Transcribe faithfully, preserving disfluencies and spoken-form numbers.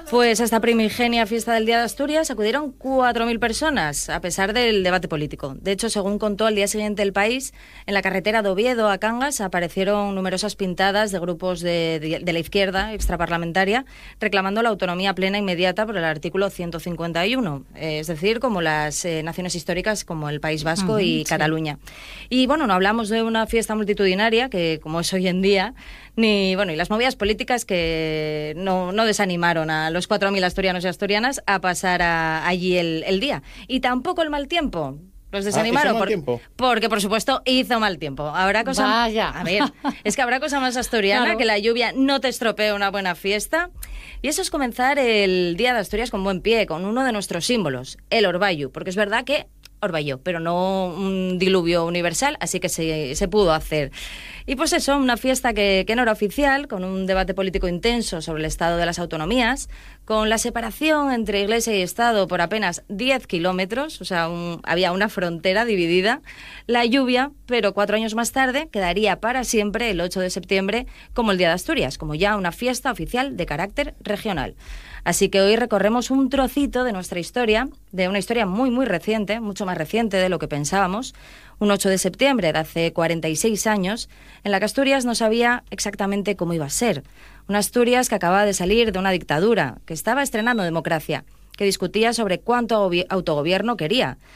Pues a esta primigenia fiesta del Día de Asturias acudieron cuatro mil personas, a pesar del debate político. De hecho, según contó al día siguiente El País, en la carretera de Oviedo a Cangas aparecieron numerosas pintadas de grupos de, de, de la izquierda extraparlamentaria reclamando la autonomía plena e inmediata por el artículo ciento cincuenta y uno, eh, es decir, como las eh, naciones históricas como el País Vasco uh-huh, y Cataluña. Sí. Y bueno, no hablamos de una fiesta multitudinaria, que como es hoy en día, ni bueno y las movidas políticas que no, no desanimaron a los cuatro mil asturianos y asturianas a pasar a, allí el, el día. Y tampoco el mal tiempo. Los desanimaron. Ah, ¿hizo mal por, tiempo? Porque, por supuesto, hizo mal tiempo. Habrá cosa... Vaya. A ver, es que habrá cosa más asturiana claro. que la lluvia no te estropee una buena fiesta. Y eso es comenzar el Día de Asturias con buen pie, con uno de nuestros símbolos, el orvallo. Porque es verdad que orvalló, pero no un diluvio universal, así que se, se pudo hacer. Y pues eso, una fiesta que, que no era oficial, con un debate político intenso sobre el estado de las autonomías, con la separación entre Iglesia y Estado por apenas diez kilómetros, o sea, un, había una frontera dividida, la lluvia, pero cuatro años más tarde quedaría para siempre el ocho de septiembre como el Día de Asturias, como ya una fiesta oficial de carácter regional. Así que hoy recorremos un trocito de nuestra historia, de una historia muy, muy reciente, mucho más reciente de lo que pensábamos, un ocho de septiembre de hace cuarenta y seis años, en la que Asturias no sabía exactamente cómo iba a ser. Una Asturias que acababa de salir de una dictadura, que estaba estrenando democracia, que discutía sobre cuánto autogobierno quería